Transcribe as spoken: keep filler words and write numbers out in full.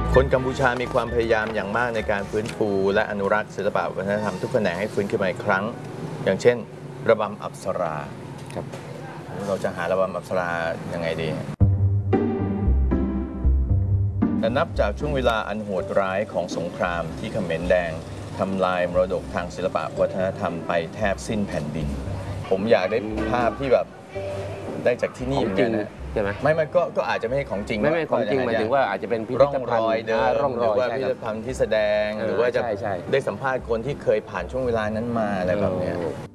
คนกัมพูชามีความพยายามอย่างมากในการฟื้นฟูและอนุรักษ์ศิลปวัฒนธรรมทุกแขนงให้ฟื้นขึ้นมาอีกครั้งอย่างเช่นระบำอัปสราครับเราจะหาระบำอัปสรายังไงดีแต่นับจากช่วงเวลาอันโหดร้ายของสงครามที่เขมรแดงทำลายมรดกทางศิลปวัฒนธรรมไปแทบสิ้นแผ่นดินผมอยากได้ภาพที่แบบได้จากที่นี่เหมือนกันนะใช่ไหมไม่ไม่ก็ก็อาจจะไม่ใช่ของจริงไม่ไม่ของจริงหมายถึงว่าอาจจะเป็นพิพิธภัณฑ์ร่องรอยเดิมร่องรอยหรือว่าพิพิธภัณฑ์ที่แสดงหรือว่าจะได้สัมภาษณ์คนที่เคยผ่านช่วงเวลานั้นมาอะไรแบบนี้